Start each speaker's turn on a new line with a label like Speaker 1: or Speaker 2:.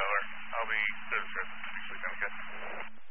Speaker 1: Tower. I'll be service resident next week, okay?